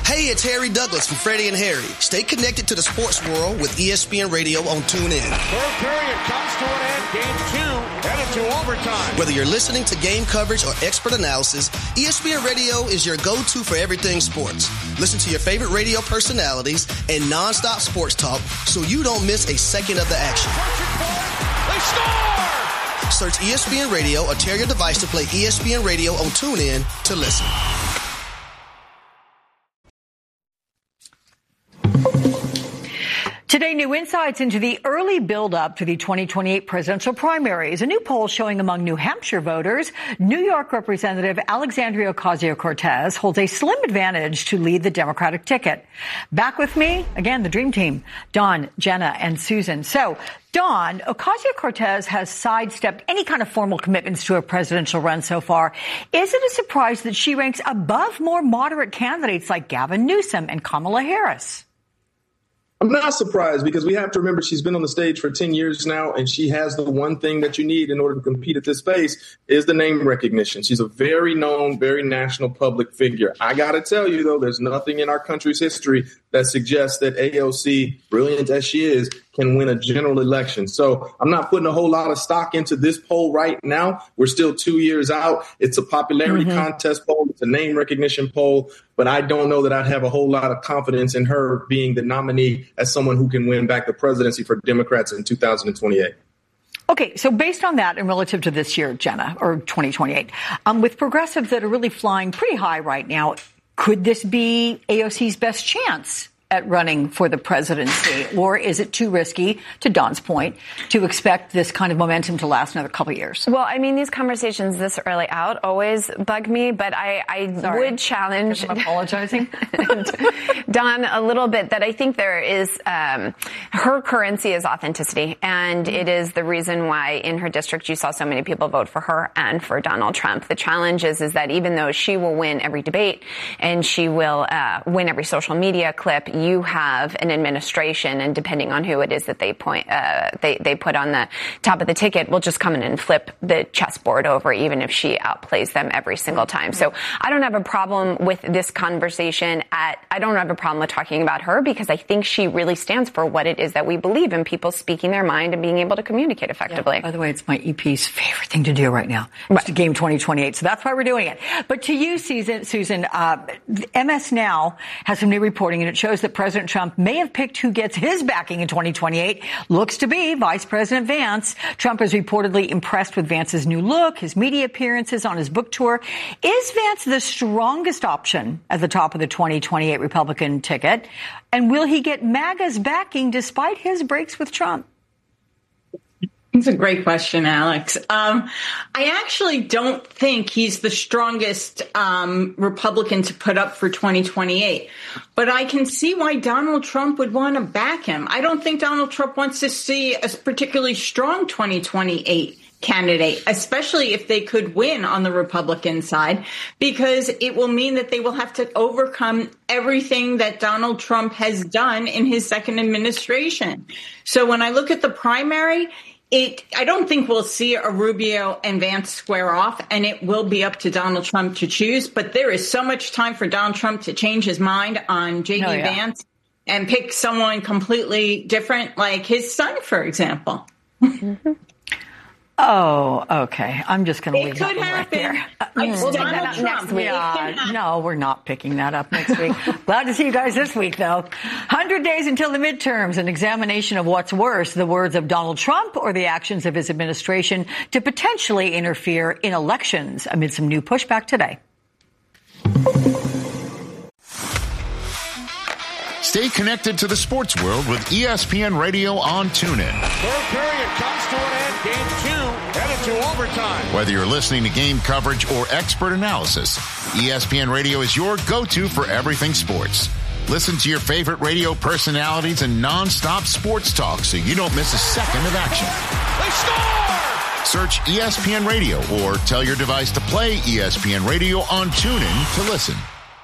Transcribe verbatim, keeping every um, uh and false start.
Hey, it's Harry Douglas from Freddie and Harry. Stay connected to the sports world with E S P N Radio on TuneIn. Third period comes to an end. Game two headed to overtime. Whether you're listening to game coverage or expert analysis, E S P N Radio is your go-to for everything sports. Listen to your favorite radio personalities and nonstop sports talk so you don't miss a second of the action. They score! Search E S P N Radio or tear your device to play E S P N Radio on TuneIn to listen. Today, new insights into the early build-up to the twenty twenty-eight presidential primaries. A new poll showing among New Hampshire voters, New York Representative Alexandria Ocasio-Cortez holds a slim advantage to lead the Democratic ticket. Back with me, again, the Dream Team, Dawn, Jenna, and Susan. So, Dawn, Ocasio-Cortez has sidestepped any kind of formal commitments to a presidential run so far. Is it a surprise that she ranks above more moderate candidates like Gavin Newsom and Kamala Harris? I'm not surprised because we have to remember she's been on the stage for ten years now, and she has the one thing that you need in order to compete at this space is the name recognition. She's a very known, very national public figure. I got to tell you, though, there's nothing in our country's history that suggests that A O C, brilliant as she is, can win a general election. So I'm not putting a whole lot of stock into this poll right now. We're still two years out. It's a popularity mm-hmm. contest poll. It's a name recognition poll. But I don't know that I'd have a whole lot of confidence in her being the nominee as someone who can win back the presidency for Democrats in two thousand twenty-eight. Okay, so based on that and relative to this year, Jenna, or twenty twenty-eight, um, with progressives that are really flying pretty high right now, could this be A O C's best chance at running for the presidency? Or is it too risky, to Dawn's point, to expect this kind of momentum to last another couple of years? Well, I mean, these conversations this early out always bug me, but I, I would challenge... I'm apologizing. Dawn a little bit that I think there is... Um, her currency is authenticity, and mm-hmm. it is the reason why in her district you saw so many people vote for her and for Donald Trump. The challenge is, is that even though she will win every debate and she will uh, win every social media clip, you have an administration, and depending on who it is that they point, uh, they, they put on the top of the ticket, will just come in and flip the chessboard over, even if she outplays them every single time. So I don't have a problem with this conversation at, I don't have a problem with talking about her because I think she really stands for what it is that we believe in, people speaking their mind and being able to communicate effectively. Yeah, by the way, it's my E P's favorite thing to do right now. It's right. Game twenty twenty-eight. So that's why we're doing it. But to you, Susan, Susan uh, M S Now has some new reporting, and it shows that President Trump may have picked who gets his backing in twenty twenty-eight. Looks to be Vice President Vance. Trump is reportedly impressed with Vance's new look, his media appearances on his book tour. Is Vance the strongest option at the top of the twenty twenty-eight Republican ticket? And will he get MAGA's backing despite his breaks with Trump? It's a great question, Alex. Um, I actually don't think he's the strongest um, Republican to put up for twenty twenty-eight. But I can see why Donald Trump would want to back him. I don't think Donald Trump wants to see a particularly strong twenty twenty-eight candidate, especially if they could win on the Republican side, because it will mean that they will have to overcome everything that Donald Trump has done in his second administration. So when I look at the primary, It, I don't think we'll see a Rubio and Vance square off, and it will be up to Donald Trump to choose. But there is so much time for Donald Trump to change his mind on J D oh, yeah. Vance and pick someone completely different, like his son, for example. Mm-hmm. Oh, okay. I'm just going to leave that one right there. We'll take that up next week. Yeah, no, we're not picking that up next week. Glad to see you guys this week, though. one hundred days until the midterms, an examination of what's worse, the words of Donald Trump or the actions of his administration to potentially interfere in elections amid some new pushback today. Stay connected to the sports world with E S P N Radio on TuneIn. Third period comes to an end. Game two headed to overtime. Whether you're listening to game coverage or expert analysis, E S P N Radio is your go-to for everything sports. Listen to your favorite radio personalities and non-stop sports talk so you don't miss a second of action. They score! Search E S P N Radio or tell your device to play E S P N Radio on TuneIn to listen.